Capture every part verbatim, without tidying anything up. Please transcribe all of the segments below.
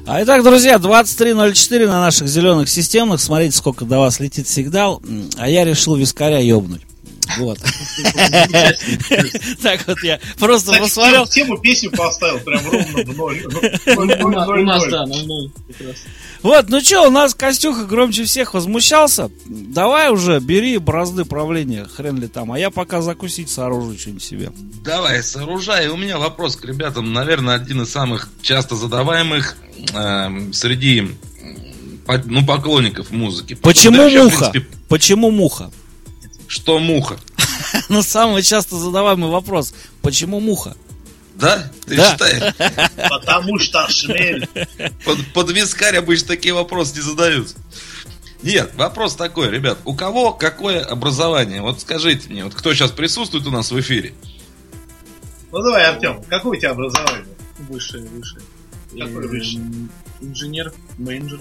А итак, друзья, двадцать три ноль четыре на наших зеленых системах. Смотрите, сколько до вас летит сигнал. А я решил вискаря ёбнуть. Вот. Так вот я просто посмотрел. Тему песню поставил прям ровно в ноль. У нас, да, на ноль. Вот, ну что, у нас Костюха громче всех возмущался. Давай уже, бери бразды правления, хрен ли там. А я пока закусить сооружу что-нибудь себе. Давай, сооружай. У меня вопрос к ребятам, наверное, один из самых часто задаваемых э, среди ну, поклонников музыки. Почему да, вообще, муха? принципе, Почему муха? Что муха? Ну, самый часто задаваемый вопрос. Почему муха? Да? Ты да. считаешь? Потому что шмель. Под, под вискарь обычно такие вопросы не задаются. Нет, вопрос такой, ребят. У кого какое образование? Вот скажите мне, вот кто сейчас присутствует у нас в эфире? Ну давай, Артем, какое у тебя образование? Высшее, высшее. Какое высшее? Инженер, менеджер.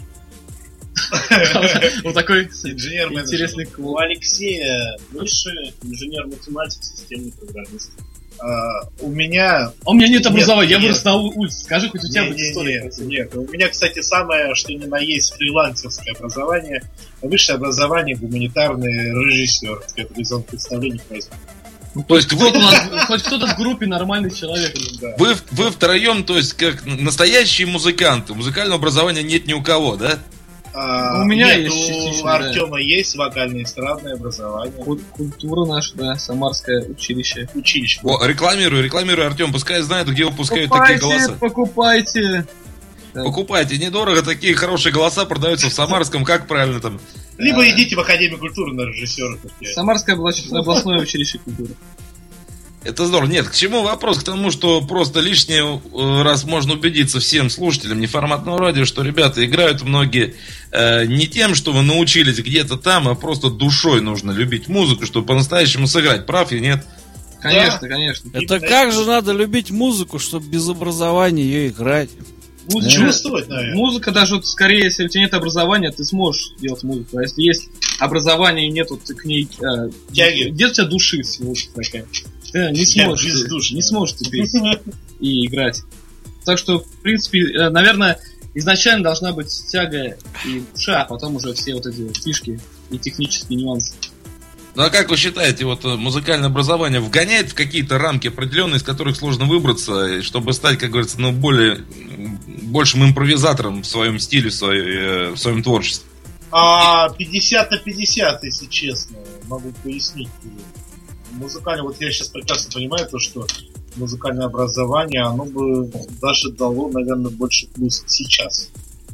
Вот такой интересный клуб. У Алексея высшее, инженер-математик, системный программист. У меня... У меня нет образования, я вырос на улице. Скажи, хоть у тебя будет история. Нет, у меня, кстати, самое, что ни на есть, фрилансерское образование. Высшее образование, гуманитарный режиссер. Это горизонт представлений возьму. Ну, то есть вы... Хоть кто-то в группе нормальный человек. Да. Вы, вы втроем, то есть как настоящие музыканты. Музыкального образования нет ни у кого, да? А, у меня нет, есть у Артема да. есть вокально-эстрадное образование. Культура наша, да, Самарское училище. Училище. О, рекламирую, рекламирую, Артем, пускай знает, где выпускают покупайте, такие голоса. Покупайте, покупайте. Недорого, такие хорошие голоса продаются в Самарском, как правильно там? Либо а... идите в Академию культуры на режиссера. Самарское областное училище культуры. Это здорово. Нет, к чему вопрос? К тому, что просто лишний раз можно убедиться всем слушателям неформатного радио, что ребята играют многие э, не тем, что вы научились где-то там, а просто душой нужно любить музыку, чтобы по-настоящему сыграть. Прав или нет? Конечно, да. конечно. Это именно как же надо любить музыку, чтобы без образования ее играть? Музыка, чувствовать, наверное. Музыка даже вот, скорее, если у тебя нет образования, ты сможешь делать музыку. А если есть образование и нет вот, к ней э, тяги, где у тебя души такая? Ты не сможешь, ты, не сможешь ты петь и играть. Так что, в принципе, наверное, изначально должна быть тяга и душа, а потом уже все вот эти фишки и технические нюансы. Ну а как вы считаете, вот музыкальное образование вгоняет в какие-то рамки определенные, из которых сложно выбраться, чтобы стать, как говорится, ну, более большим импровизатором в своем стиле, в, своей, в своем творчестве? А пятьдесят на пятьдесят, если честно, могу пояснить. Музыкально, вот я сейчас прекрасно понимаю то, что музыкальное образование, оно бы даже дало, наверное, больше плюс сейчас.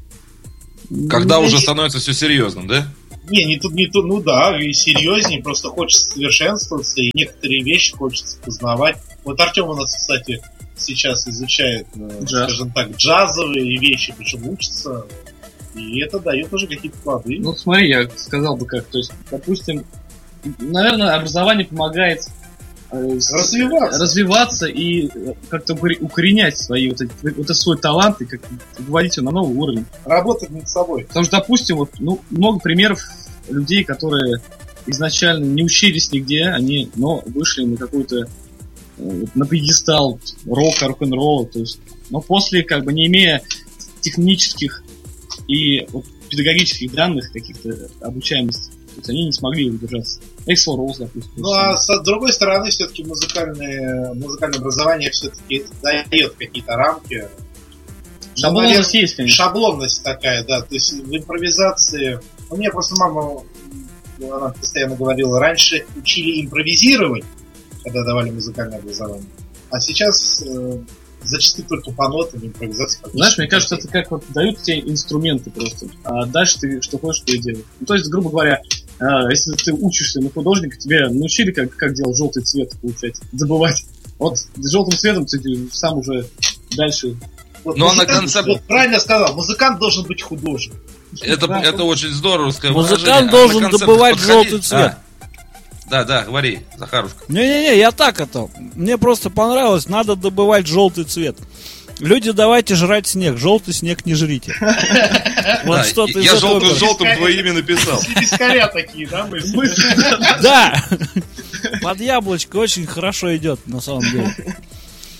Когда не, уже не... становится все серьезным, да? Не, не тут, не тут, ну да, и серьезнее, просто хочется совершенствоваться, и некоторые вещи хочется познавать. Вот Артем у нас, кстати, сейчас изучает, Джаз. скажем так, джазовые вещи, причем учится, и это дает уже какие-то плоды. Ну смотри, я сказал бы как, то есть, допустим, наверное, образование помогает э, развиваться. развиваться и как-то укоренять свои вот, эти, вот этот свой талант и как-то выводить его на новый уровень. Работать над собой. Потому что, допустим, вот, ну, много примеров людей, которые изначально не учились нигде, они, но вышли на какой-то э, на пьедестал рока, рок-н-ролла, то есть, но после, как бы, не имея технических и вот, педагогических данных, каких-то обучаемости, то есть они не смогли удержаться. Эксел Роуз, допустим. Ну, а с другой стороны, все-таки музыкальное, музыкальное образование все-таки дает какие-то рамки. Шаблонность ну, есть, конечно. Шаблонность такая, да. То есть в импровизации... У меня просто мама, она постоянно говорила, раньше учили импровизировать, когда давали музыкальное образование. А сейчас э, зачастую только по нотам импровизация. Знаешь, мне кажется, это как вот дают тебе инструменты просто, а дальше ты что хочешь, то и делаешь. Ну, то есть, грубо говоря, э, если ты учишься на художника, тебе научили, как, как делать желтый цвет, получать, забывать. Вот с желтым цветом ты сам уже дальше... Вот но на концепт... Вот правильно сказал, музыкант должен быть художником. Это, да, это очень здорово сказать. Музыкант должен добывать желтый цвет. А. Да, да, говори, Захарушка. Не-не-не, я так это. Мне просто понравилось, надо добывать желтый цвет. Люди, давайте жрать снег. Желтый снег не жрите. Вот что-то я желтым желтым твое имя написал. Вискаря такие, да, мы? Да. Под яблочко очень хорошо идет, на самом деле.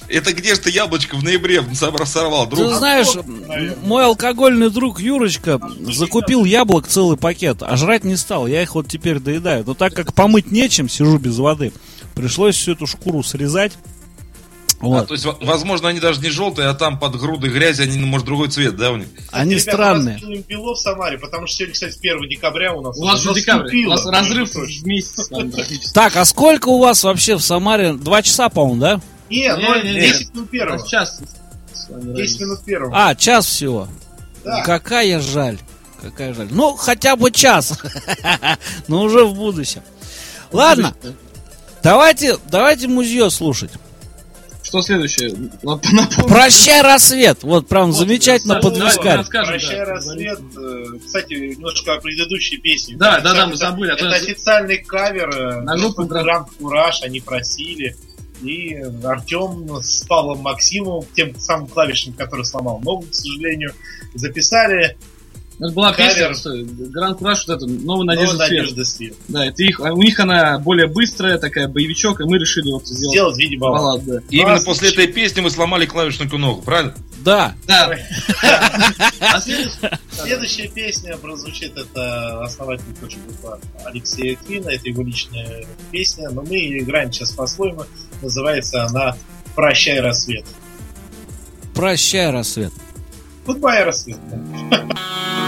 Это где же ты яблочко в ноябре сорвал, друг? Ты знаешь, мой алкогольный друг Юрочка закупил яблок целый пакет, а жрать не стал. Я их вот теперь доедаю. Но так как помыть нечем, сижу без воды, пришлось всю эту шкуру срезать. Вот. А, то есть, возможно, они даже не желтые, а там под грудой грязи, они, может, другой цвет, да, у них? Они Ребята, странные. У нас делаем пило в Самаре, потому что сегодня, кстати, первого декабря у нас. У нас же декабрь, у нас разрыв в месяц там практически. Так, а сколько у вас вообще в Самаре? Два часа, по-моему, да? Не, ну десять минут первого. Сейчас. десять минут первого. А, час всего. Да. Какая жаль. Какая жаль. Ну, хотя бы час. Но уже в будущем. Ладно. Давайте, давайте музеё слушать. Что следующее? Прощай, рассвет. Вот прям вот, замечательно подвискали. Прощай, рассвет. Кстати, немножко о предыдущей песне. Да, да, да, мы забыли. Это официальный кавер на группу Гранд Кураж, они просили. И Артем с Павлом Максимовым, тем самым клавишем, который сломал ногу, к сожалению, записали. Это была кавер. Песня, Гранд Кураж, вот это «Новая надежда, Новая надежда свет. свет. Да, это их, у них она более быстрая, такая боевичок, и мы решили вот сделать. Сделать в виде баллад. баллад, да. И именно после этой песни вы сломали клавишную ногу, правильно? Да. Да. А следующая песня прозвучит, это основатель тоже группы Алексея Твина, это его личная песня, но мы ее играем сейчас по-своему, называется она «Прощай, рассвет». Прощай, рассвет. Goodbye, рассвет.